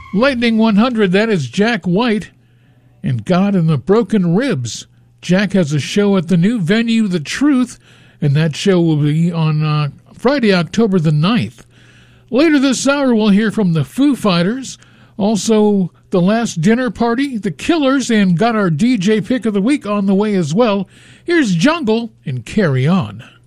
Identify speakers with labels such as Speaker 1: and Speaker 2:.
Speaker 1: Lightning 100, that is Jack White and God and the Broken Ribs. Jack has a show at the new venue, The Truth, and that show will be on Friday, October the 9th. Later this hour, we'll hear from the Foo Fighters, also The Last Dinner Party, The Killers, and got our DJ pick of the week on the way as well. Here's Jungle and Carry On.